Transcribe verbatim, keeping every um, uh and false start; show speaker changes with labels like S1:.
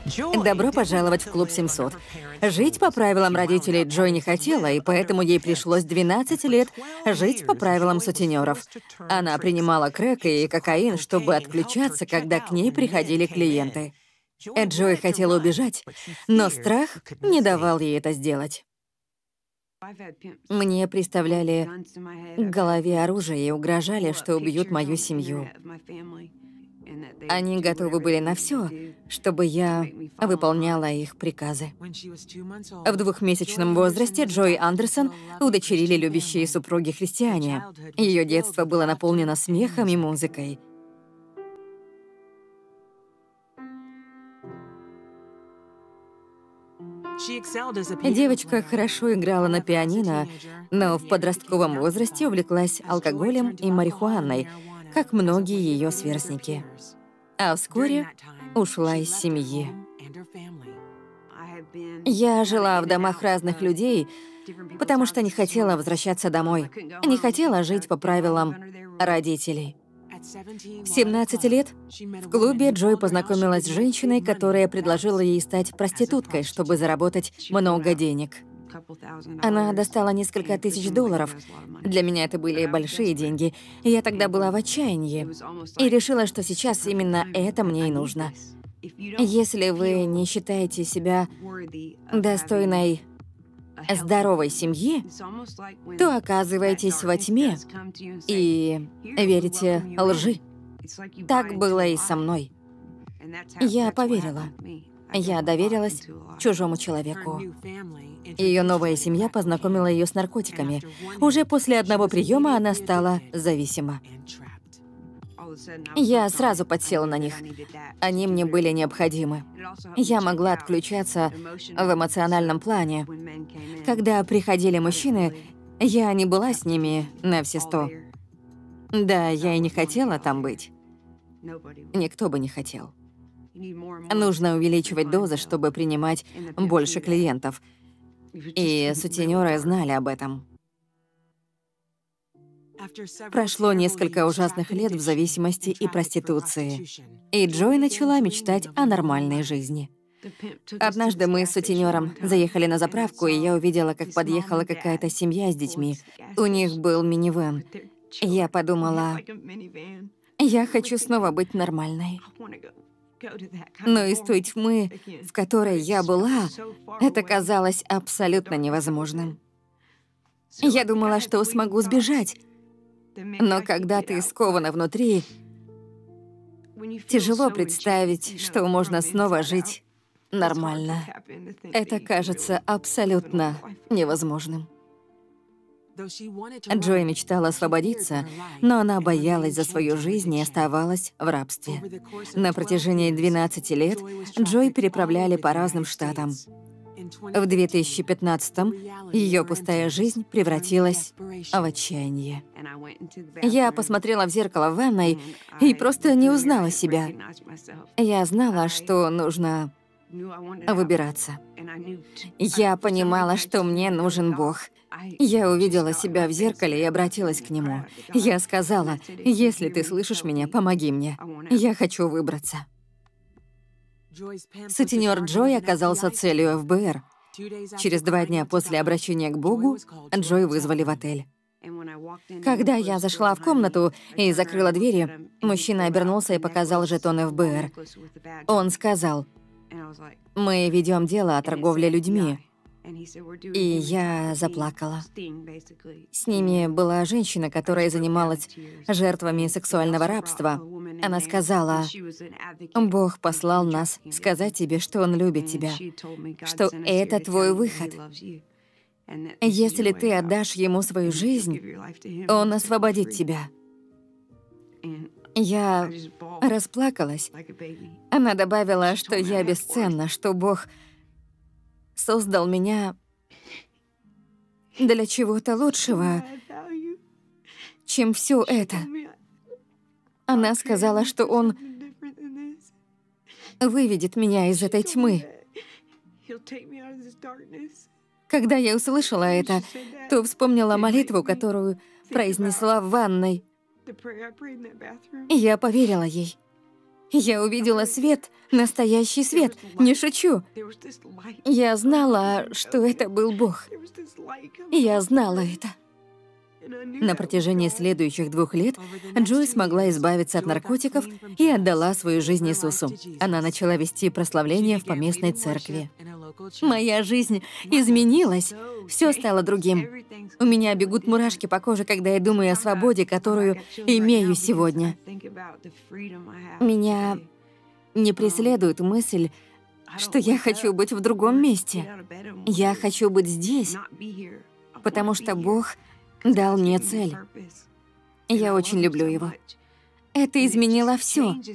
S1: Добро пожаловать в клуб семьсот. Жить по правилам родителей Джой не хотела, и поэтому ей пришлось двенадцать лет жить по правилам сутенеров. Она принимала крэк и кокаин, чтобы отключаться, когда к ней приходили клиенты. Джой хотела убежать, но страх не давал ей это сделать. Мне приставляли к голове оружие и угрожали, что убьют мою семью. Они готовы были на все, чтобы я выполняла их приказы. В двухмесячном возрасте Джой Андерсон удочерили любящие супруги-христиане. Ее детство было наполнено смехом и музыкой. Девочка хорошо играла на пианино, но в подростковом возрасте увлеклась алкоголем и марихуаной, как многие ее сверстники. А вскоре ушла из семьи. Я жила в домах разных людей, потому что не хотела возвращаться домой. Не хотела жить по правилам родителей. В семнадцать лет в клубе Джой познакомилась с женщиной, которая предложила ей стать проституткой, чтобы заработать много денег. Она достала несколько тысяч долларов. Для меня это были большие деньги. Я тогда была в отчаянии и решила, что сейчас именно это мне и нужно. Если вы не считаете себя достойной здоровой семьи, то оказываетесь во тьме и верите лжи. Так было и со мной. Я поверила. Я доверилась чужому человеку. Ее новая семья познакомила ее с наркотиками. Уже после одного приема она стала зависима. Я сразу подсела на них. Они мне были необходимы. Я могла отключаться в эмоциональном плане. Когда приходили мужчины, я не была с ними на все сто. Да, я и не хотела там быть. Никто бы не хотел. Нужно увеличивать дозы, чтобы принимать больше клиентов. И сутенеры знали об этом. Прошло несколько ужасных лет в зависимости и проституции, и Джой начала мечтать о нормальной жизни. Однажды мы с сутенером заехали на заправку, и я увидела, как подъехала какая-то семья с детьми. У них был минивэн. Я подумала, я хочу снова быть нормальной. Но из той тьмы, в которой я была, это казалось абсолютно невозможным. Я думала, что смогу сбежать. Но когда ты скована внутри, тяжело представить, что можно снова жить нормально. Это кажется абсолютно невозможным. Джой мечтала освободиться, но она боялась за свою жизнь и оставалась в рабстве. На протяжении двенадцати лет Джой переправляли по разным штатам. В две тысячи пятнадцатом ее пустая жизнь превратилась в отчаяние. Я посмотрела в зеркало в ванной и просто не узнала себя. Я знала, что нужно выбираться. Я понимала, что мне нужен Бог. Я увидела себя в зеркале и обратилась к Нему. Я сказала, если ты слышишь меня, помоги мне. Я хочу выбраться. Сутенер Джой оказался целью эф бэ эр. Через два дня после обращения к Богу Джой вызвали в отель. Когда я зашла в комнату и закрыла двери, мужчина обернулся и показал жетон эф бэ эр. Он сказал, «Мы ведем дело о торговле людьми». И я заплакала. С ними была женщина, которая занималась жертвами сексуального рабства. Она сказала, «Бог послал нас сказать тебе, что Он любит тебя, что это твой выход. Если ты отдашь Ему свою жизнь, Он освободит тебя». Я расплакалась. Она добавила, что я бесценна, что Бог создал меня для чего-то лучшего, чем все это. Она сказала, что Он выведет меня из этой тьмы. Когда я услышала это, то вспомнила молитву, которую произнесла в ванной. И я поверила ей. Я увидела свет, настоящий свет, не шучу. Я знала, что это был Бог. Я знала это. На протяжении следующих двух лет Джой смогла избавиться от наркотиков и отдала свою жизнь Иисусу. Она начала вести прославление в поместной церкви. Моя жизнь изменилась, все стало другим. У меня бегут мурашки по коже, когда я думаю о свободе, которую имею сегодня. Меня не преследует мысль, что я хочу быть в другом месте. Я хочу быть здесь, потому что Бог дал мне цель. Я очень люблю его. Это изменило все.